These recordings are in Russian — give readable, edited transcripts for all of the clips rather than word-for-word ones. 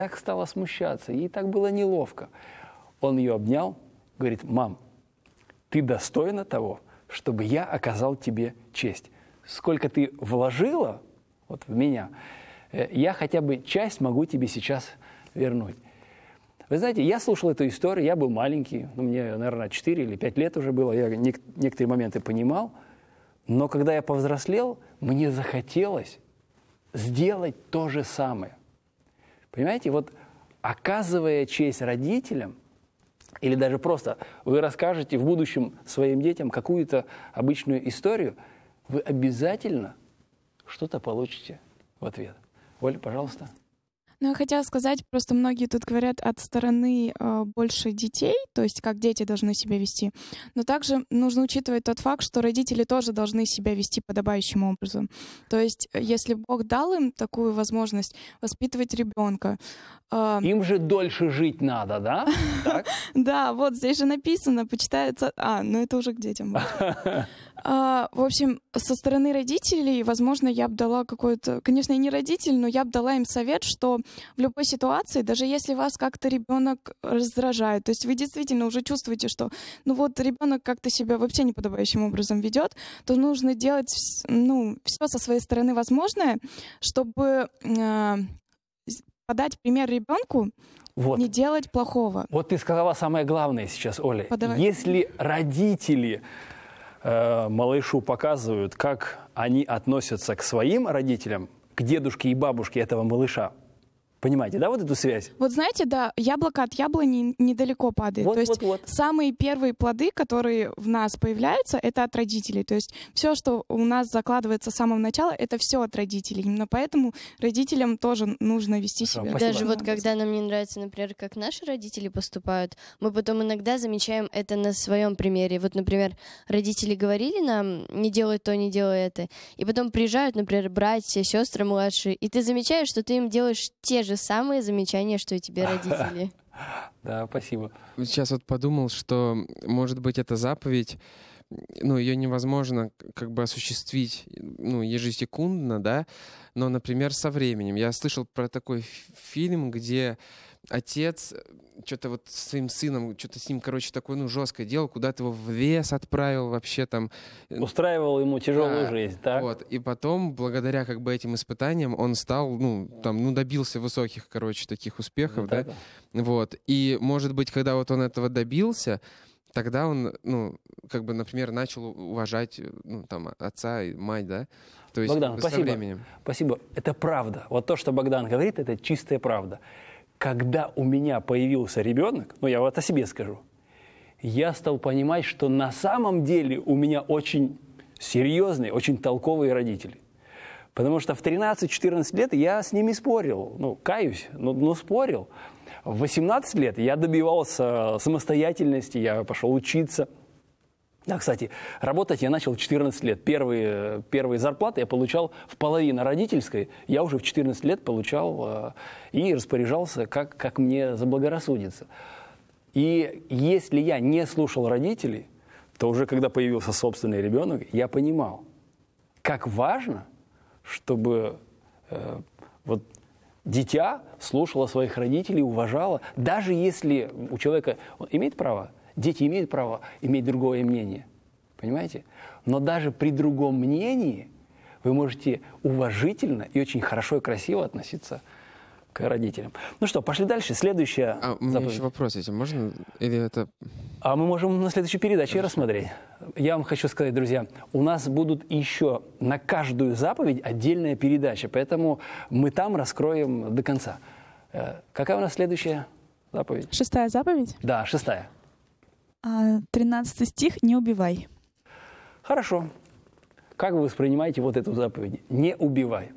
так стала смущаться, ей так было неловко. Он ее обнял, говорит: мам, ты достойна того, чтобы я оказал тебе честь. Сколько ты вложила вот в меня, я хотя бы часть могу тебе сейчас вернуть. Вы знаете, я слушал эту историю, я был маленький, мне, наверное, 4 или 5 лет уже было, я некоторые моменты понимал, но когда я повзрослел, мне захотелось сделать то же самое. Понимаете, вот оказывая честь родителям, или даже просто вы расскажете в будущем своим детям какую-то обычную историю, вы обязательно что-то получите в ответ. Оля, пожалуйста. Ну, я хотела сказать, просто многие тут говорят от стороны больше детей, то есть как дети должны себя вести. Но также нужно учитывать тот факт, что родители тоже должны себя вести подобающим образом. То есть если Бог дал им такую возможность воспитывать ребенка. Им же дольше жить надо, да? Да, вот здесь же написано, почитается... ну это уже к детям. В общем, со стороны родителей, возможно, я бы дала какой-то... Конечно, я не родитель, но я бы дала им совет, что в любой ситуации, даже если вас как-то ребенок раздражает, то есть вы действительно уже чувствуете, что ну вот ребенок как-то себя вообще неподобающим образом ведет, то нужно делать все со своей стороны возможное, чтобы подать пример ребенку, не делать плохого. Вот ты сказала самое главное сейчас, Оля. Если родители малышу показывают, как они относятся к своим родителям, к дедушке и бабушке этого малыша. Понимаете, да, вот эту связь? Вот знаете, да, яблоко от яблони недалеко падает. То есть самые первые плоды, которые в нас появляются, это от родителей. То есть все, что у нас закладывается с самого начала, это все от родителей. Именно поэтому родителям тоже нужно вести себя. Даже вот когда нам не нравится, например, как наши родители поступают, мы потом иногда замечаем это на своем примере. Вот, например, родители говорили нам не делай то, не делай это. И потом приезжают, например, братья, сестры младшие, и ты замечаешь, что ты им делаешь те же самые замечания, что и тебе родители. Да, спасибо. Сейчас вот подумал, что, может быть, эта заповедь, ее невозможно как бы осуществить, ежесекундно, да, но, например, со временем. Я слышал про такой фильм, где отец что-то вот с своим сыном, что-то с ним, короче, жесткое делал, куда-то его в лес отправил вообще там. Устраивал ему тяжелую жизнь, так? Вот. И потом, благодаря как бы этим испытаниям, он стал, добился высоких, таких успехов, да? Вот. И, может быть, когда вот он этого добился, тогда он, например, начал уважать, отца и мать, да? То есть, Богдан, спасибо. Это правда. Вот то, что Богдан говорит, это чистая правда. Когда у меня появился ребенок, я вот о себе скажу, я стал понимать, что на самом деле у меня очень серьезные, очень толковые родители. Потому что в 13-14 лет я с ними спорил, каюсь, но спорил. В 18 лет я добивался самостоятельности, я пошел учиться. Да, кстати, работать я начал в 14 лет. Первые зарплаты я получал в половине родительской. Я уже в 14 лет получал и распоряжался, как мне заблагорассудится. И если я не слушал родителей, то уже когда появился собственный ребенок, я понимал, как важно, чтобы дитя слушало своих родителей, уважало. Даже если у человека имеет право, дети имеют право иметь другое мнение, понимаете? Но даже при другом мнении вы можете уважительно и очень хорошо и красиво относиться к родителям. Ну что, пошли дальше. Следующая у меня еще вопрос, если можно? Или это... А мы можем на следующей передаче рассмотреть. Я вам хочу сказать, друзья, у нас будут еще на каждую заповедь отдельная передача, поэтому мы там раскроем до конца. Какая у нас следующая заповедь? 6-я заповедь? Да, 6-я. 13 стих «Не убивай». Хорошо. Как вы воспринимаете вот эту заповедь? Не убивай.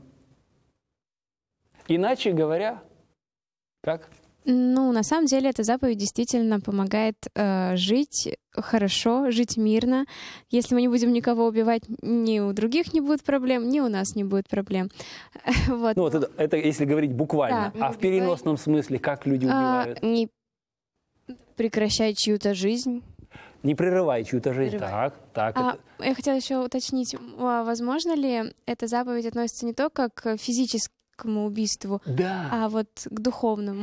Иначе говоря, как? На самом деле эта заповедь действительно помогает жить хорошо, жить мирно. Если мы не будем никого убивать, ни у других не будет проблем, ни у нас не будет проблем. Вот. Это если говорить буквально. Да. А в переносном смысле, как люди убивают? Не прекращай чью-то жизнь. Не прерывай чью-то жизнь. Так. Я хотела еще уточнить, возможно ли эта заповедь относится не только к физически физическому убийству, Да. а вот к духовному.